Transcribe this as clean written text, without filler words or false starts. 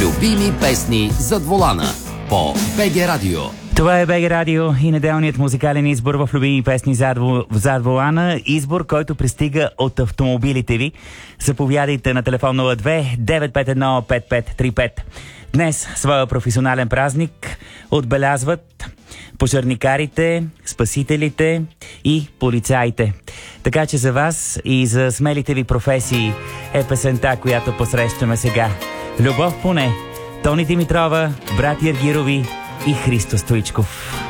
Любими песни зад волана по БГ Радио. Това е БГ Радио и неделният музикален избор в любими песни зад волана. Избор, който пристига от автомобилите ви. Заповядайте на телефон 02 951 5535. Днес своя професионален празник отбелязват пожарникарите, спасителите и полицаите. Така че за вас и за смелите ви професии е песента, която посрещаме сега. Любов поне. Тони Димитрова, брати Аргирови и Христо Стоичков.